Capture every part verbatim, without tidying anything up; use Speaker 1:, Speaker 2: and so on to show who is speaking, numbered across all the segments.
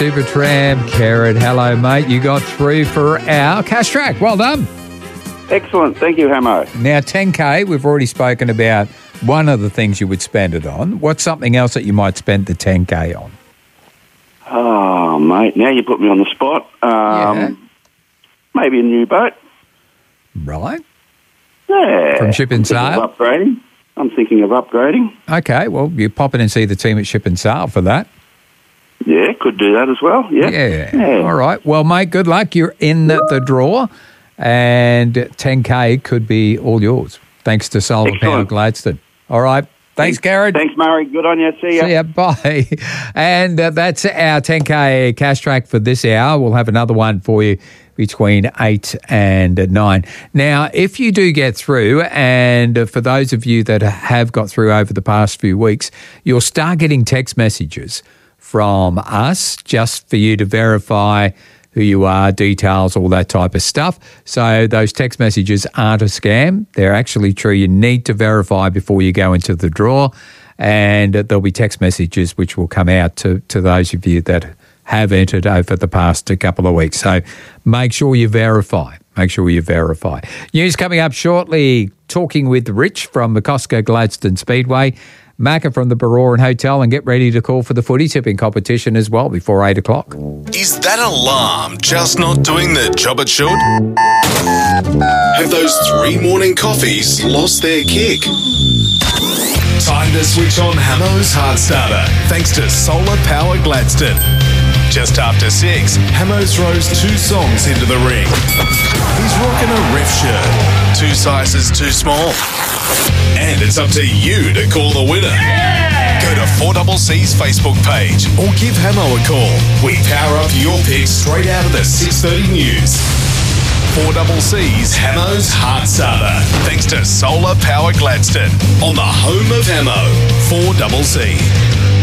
Speaker 1: Supertramp, Kerrod, hello, mate. You got through for our cash track. Well done.
Speaker 2: Excellent. Thank you, Hamo.
Speaker 1: Now, ten K, we've already spoken about one of the things you would spend it on. What's something else that you might spend the ten K on?
Speaker 2: Oh, mate, now you put me on the spot. Um,
Speaker 1: Yeah.
Speaker 2: Maybe a new boat.
Speaker 1: Right.
Speaker 2: Yeah.
Speaker 1: From Ship and
Speaker 2: I'm thinking
Speaker 1: Sail?
Speaker 2: of upgrading. I'm thinking of upgrading.
Speaker 1: Okay, well, you pop in and see the team at Ship and Sail for that.
Speaker 2: Yeah, could do that as well. Yeah.
Speaker 1: Yeah.
Speaker 2: Yeah.
Speaker 1: All right. Well, mate, good luck. You're in the, the draw, and ten K could be all yours, thanks to Solar Power
Speaker 2: Excellent.
Speaker 1: Gladstone. All right. Thanks, Garrett.
Speaker 2: Thanks, Murray. Good on you. See ya.
Speaker 1: See ya. Bye. And uh, that's our ten K cash track for this hour. We'll have another one for you between eight and nine. Now, if you do get through, and uh, for those of you that have got through over the past few weeks, you'll start getting text messages from us just for you to verify who you are, details, all that type of stuff. So those text messages aren't a scam. They're actually true. You need to verify before you go into the draw, and there'll be text messages which will come out to, to those of you that have entered over the past couple of weeks. So make sure you verify. Make sure you verify. News coming up shortly, talking with Rich from the Costco Gladstone Speedway, Macca from the Baroran Hotel, and get ready to call for the footy tipping competition as well before eight o'clock.
Speaker 3: Is that alarm just not doing the job it should? Have those three morning coffees lost their kick? Time to switch on Hamo's Heart Starter, thanks to Solar Power Gladstone. Just after six, Hamo throws two songs into the ring. He's rocking a ref shirt, two sizes too small. And it's up to you to call the winner. Yeah! Go to four C C's Facebook page or give Hamo a call. We power up your picks straight out of the six thirty news. four C C's Hamo's Heart Starter, thanks to Solar Power Gladstone, on the home of Hamo, four C C.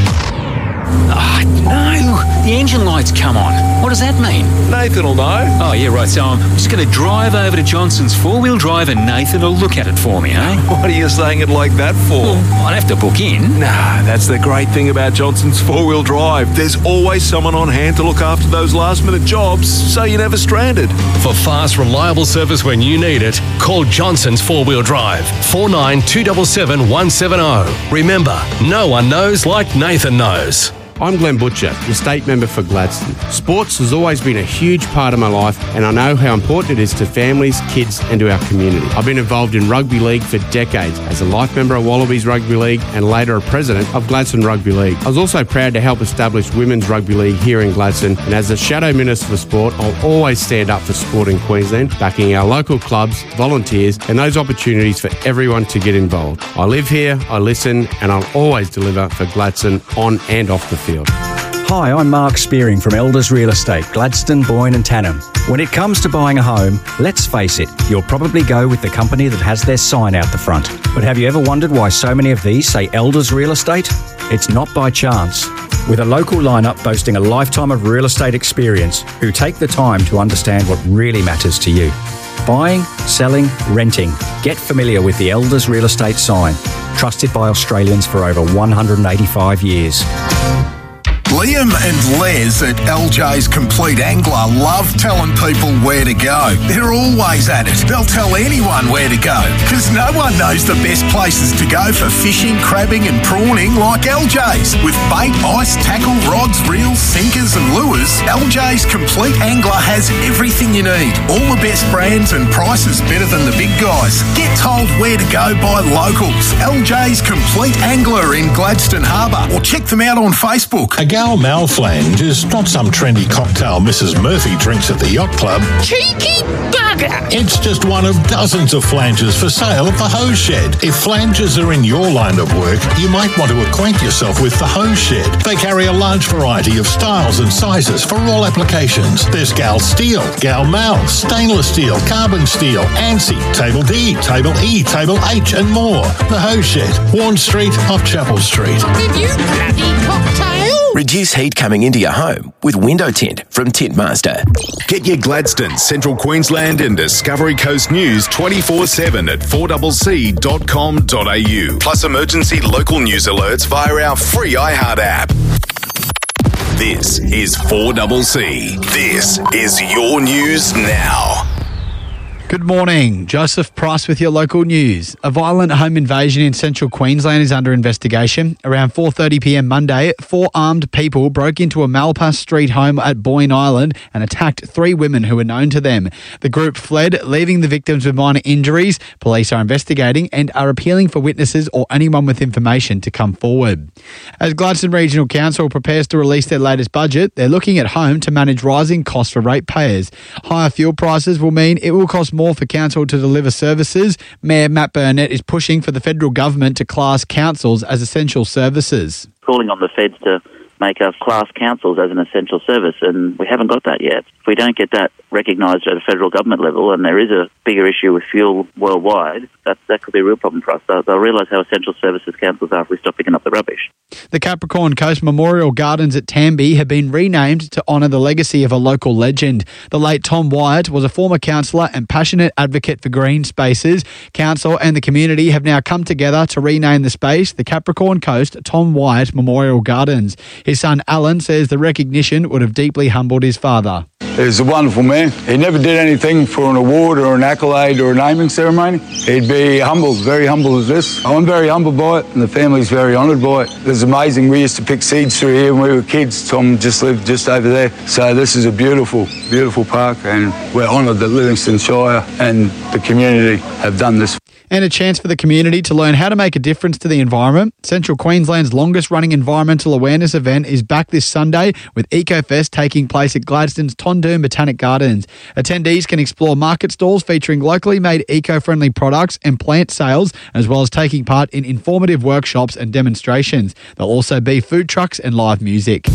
Speaker 4: Ah, no. The engine light's come on. What does that mean?
Speaker 5: Nathan will know.
Speaker 4: Oh, yeah, right. So I'm just going to drive over to Johnson's four-wheel drive and Nathan will look at it for me, eh?
Speaker 5: What are you saying it like that for?
Speaker 4: Well, I'd have to book in.
Speaker 5: Nah, that's the great thing about Johnson's four-wheel drive. There's always someone on hand to look after those last-minute jobs, so you're never stranded.
Speaker 6: For fast, reliable service when you need it, call Johnson's four-wheel drive, four nine two seven seven one seven zero. Remember, no one knows like Nathan knows.
Speaker 7: I'm Glenn Butcher, the state member for Gladstone. Sports has always been a huge part of my life, and I know how important it is to families, kids and to our community. I've been involved in rugby league for decades as a life member of Wallabies Rugby League and later a president of Gladstone Rugby League. I was also proud to help establish Women's Rugby League here in Gladstone, and as the Shadow Minister for Sport, I'll always stand up for sport in Queensland, backing our local clubs, volunteers and those opportunities for everyone to get involved. I live here, I listen, and I'll always deliver for Gladstone on and off the field.
Speaker 8: Hi, I'm Mark Spearing from Elders Real Estate, Gladstone, Boyne and Tannum. When it comes to buying a home, let's face it, you'll probably go with the company that has their sign out the front. But have you ever wondered why so many of these say Elders Real Estate? It's not by chance. With a local lineup boasting a lifetime of real estate experience, who take the time to understand what really matters to you. Buying, selling, renting. Get familiar with the Elders Real Estate sign. Trusted by Australians for over one hundred eighty-five years.
Speaker 9: Liam and Les at L J's Complete Angler love telling people where to go. They're always at it. They'll tell anyone where to go, because no one knows the best places to go for fishing, crabbing and prawning like L J's. With bait, ice, tackle, rods, reels, sinkers and lures, L J's Complete Angler has everything you need. All the best brands and prices better than the big guys. Get told where to go by locals. L J's Complete Angler in Gladstone Harbour, or check them out on Facebook.
Speaker 10: A Gal Malflange is not some trendy cocktail Missus Murphy drinks at the yacht club.
Speaker 11: Cheeky bugger!
Speaker 10: It's just one of dozens of flanges for sale at the Hose Shed. If flanges are in your line of work, you might want to acquaint yourself with the Hose Shed. They carry a large variety of styles and sizes for all applications. There's Gal Steel, Gal Mal, stainless steel, carbon steel, ANSI, Table D, Table E, Table H and more. The Hose Shed, Warren Street off Chapel Street.
Speaker 11: Did you bloody cocktail?
Speaker 12: Reduce heat coming into your home with window tint from Tintmaster.
Speaker 3: Get your Gladstone, Central Queensland and Discovery Coast news twenty-four seven at four c c dot com dot a u. Plus emergency local news alerts via our free iHeart app. This is four C C. This is your news now.
Speaker 13: Good morning. Joseph Price with your local news. A violent home invasion in central Queensland is under investigation. Around four thirty p m Monday, four armed people broke into a Malpass Street home at Boyne Island and attacked three women who were known to them. The group fled, leaving the victims with minor injuries. Police are investigating and are appealing for witnesses or anyone with information to come forward. As Gladstone Regional Council prepares to release their latest budget, they're looking at home to manage rising costs for ratepayers. Higher fuel prices will mean it will cost more for council to deliver services. Mayor Matt Burnett is pushing for the federal government to class councils as essential services.
Speaker 14: Calling on the feds to make us class councils as an essential service, and we haven't got that yet. If we don't get that recognised at a federal government level, and there is a bigger issue with fuel worldwide, that that could be a real problem for us. They'll, they'll realise how essential services councils are if we stop picking up the rubbish.
Speaker 13: The Capricorn Coast Memorial Gardens at Tamby have been renamed to honour the legacy of a local legend. The late Tom Wyatt was a former councillor and passionate advocate for green spaces. Council and the community have now come together to rename the space the Capricorn Coast Tom Wyatt Memorial Gardens. His son Alan says the recognition would have deeply humbled his father.
Speaker 15: He was a wonderful man. He never did anything for an award or an accolade or a naming ceremony. He'd be humble, very humble as this. I'm very humbled by it, and the family's very honoured by it. It's amazing. We used to pick seeds through here when we were kids. Tom just lived just over there. So this is a beautiful, beautiful park, and we're honoured that Livingston Shire and the community have done this.
Speaker 13: And a chance for the community to learn how to make a difference to the environment. Central Queensland's longest running environmental awareness event is back this Sunday with EcoFest taking place at Gladstone's Tondoon Botanic Gardens. Attendees can explore market stalls featuring locally made eco-friendly products and plant sales, as well as taking part in informative workshops and demonstrations. There'll also be food trucks and live music.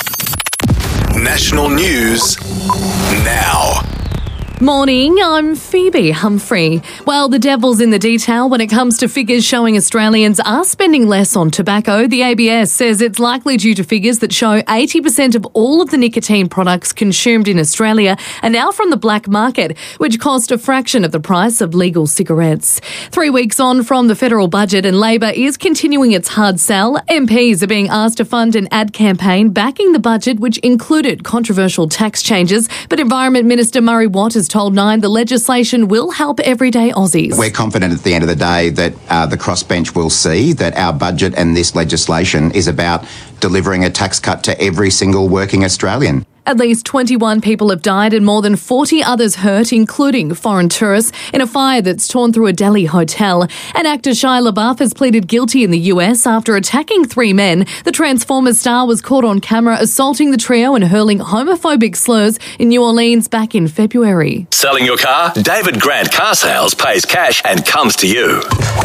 Speaker 3: National news now.
Speaker 16: Morning, I'm Phoebe Humphrey. Well, the devil's in the detail when it comes to figures showing Australians are spending less on tobacco. The A B S says it's likely due to figures that show eighty percent of all of the nicotine products consumed in Australia are now from the black market, which cost a fraction of the price of legal cigarettes. Three weeks on from the federal budget, and Labor is continuing its hard sell. M Ps are being asked to fund an ad campaign backing the budget, which included controversial tax changes. But Environment Minister Murray Watt has told Nine the legislation will help everyday Aussies.
Speaker 17: We're confident at the end of the day that uh, the crossbench will see that our budget and this legislation is about delivering a tax cut to every single working Australian.
Speaker 16: At least twenty-one people have died and more than forty others hurt, including foreign tourists, in a fire that's torn through a Delhi hotel. And actor Shia LaBeouf has pleaded guilty in the U S after attacking three men. The Transformers star was caught on camera assaulting the trio and hurling homophobic slurs in New Orleans back in February.
Speaker 3: Selling your car? David Grant Car Sales pays cash and comes to you.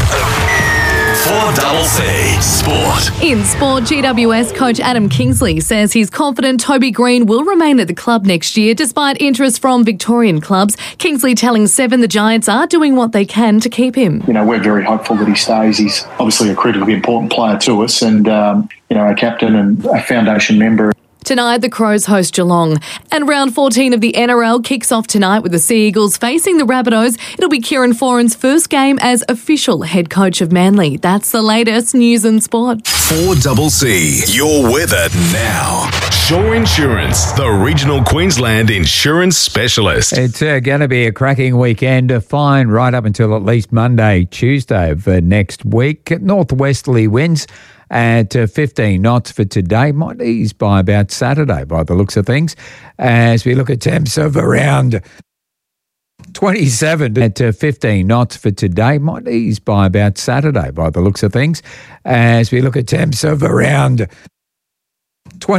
Speaker 3: four C C Sport.
Speaker 16: In sport, G W S coach Adam Kingsley says he's confident Toby Green will remain at the club next year despite interest from Victorian clubs. Kingsley telling Seven the Giants are doing what they can to keep him.
Speaker 18: You know, we're very hopeful that he stays. He's obviously a critically important player to us and, um, you know, a captain and a foundation member.
Speaker 16: Tonight, the Crows host Geelong. And round fourteen of the N R L kicks off tonight with the Sea Eagles facing the Rabbitohs. It'll be Kieran Foran's first game as official head coach of Manly. That's the latest news and sport.
Speaker 3: four C C, your weather now. Shore Insurance, the regional Queensland insurance specialist.
Speaker 1: It's uh, going to be a cracking weekend. Uh, fine right up until at least Monday, Tuesday of uh, next week. Northwesterly winds at uh, fifteen knots for today. Might ease by about Saturday by the looks of things. As we look at temps of around twenty-seven at uh, fifteen knots for today. Might ease by about Saturday by the looks of things. As we look at temps of around twenty